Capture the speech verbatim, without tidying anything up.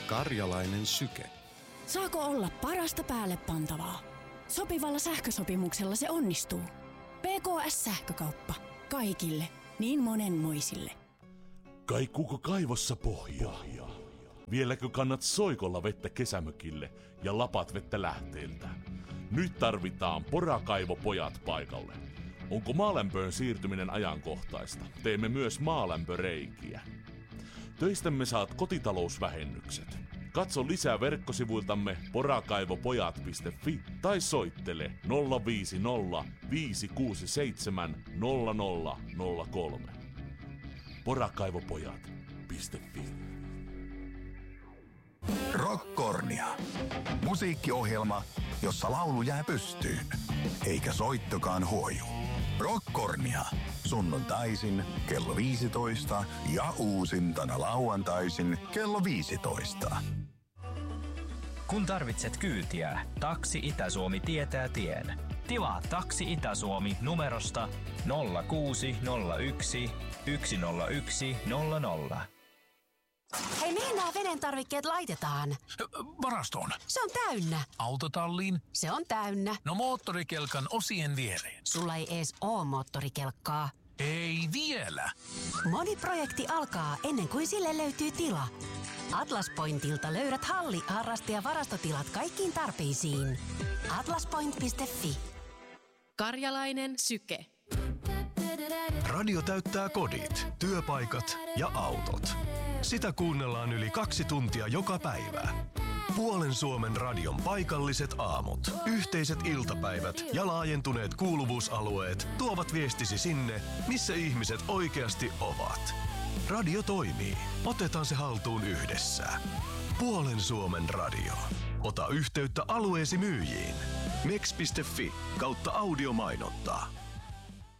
Karjalainen syke. Saako olla parasta päälle pantavaa? Sopivalla sähkösopimuksella se onnistuu. P K S-sähkökauppa. Kaikille. Niin monenmoisille. Kaikuuko kaivossa pohjaa? Vieläkö kannat soikolla vettä kesämökille ja lapat vettä lähteeltä? Nyt tarvitaan porakaivopojat paikalle. Onko maalämpöön siirtyminen ajankohtaista? Teemme myös maalämpöreikiä. Töistämme saat kotitalousvähennykset. Katso lisää verkkosivuiltamme porakaivopojat piste fi tai soittele nolla viisi nolla viisi kuusi seitsemän nolla nolla nolla kolme. porakaivopojat piste fi. Rockkornia. Musiikkiohjelma, jossa laulu jää pystyyn, eikä soittokaan huoju. Rockkornia. Sunnuntaisin kello viisitoista ja uusintana lauantaisin kello viisitoista. Kun tarvitset kyytiä, Taksi Itä-Suomi tietää tien. Tilaa Taksi Itä-Suomi numerosta nolla kuusi nolla yksi yksi nolla yksi nolla nolla. Hei, mihin nämä veden tarvikkeet laitetaan? Varastoon. Se on täynnä. Autotalliin. Se on täynnä. No moottorikelkan osien viereen. Sulla ei ees oo moottorikelkkaa. Ei vielä. Moni projekti alkaa ennen kuin sille löytyy tila. Atlas Pointilta löydät halli-, harraste- ja varastotilat kaikkiin tarpeisiin. atlaspoint piste fi. Karjalainen syke. Radio täyttää kodit, työpaikat ja autot. Sitä kuunnellaan yli kaksi tuntia joka päivä. Puolen Suomen radion paikalliset aamut, yhteiset iltapäivät ja laajentuneet kuuluvuusalueet tuovat viestisi sinne, missä ihmiset oikeasti ovat. Radio toimii. Otetaan se haltuun yhdessä. Puolen Suomen radio. Ota yhteyttä alueesi myyjiin. meks piste fi kautta audiomainontaa.